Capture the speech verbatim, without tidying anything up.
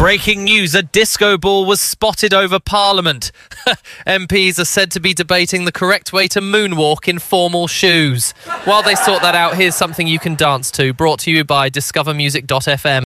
Breaking news, a disco ball was spotted over Parliament. M Ps are said to be debating the correct way to moonwalk in formal shoes. While they sort that out, here's something you can dance to, brought to you by discover music dot f m.